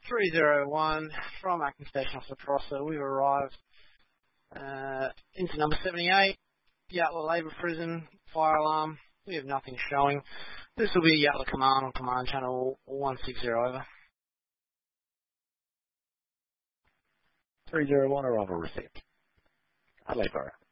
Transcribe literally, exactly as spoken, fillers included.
three zero one from Acting Station Officer Prosser. We've arrived uh, into number seventy-eight, Yatala Labour Prison, fire alarm. We have nothing showing. This will be Yatala Command on Command Channel one sixty, over. three zero one, arrival received. Adelaide Borough.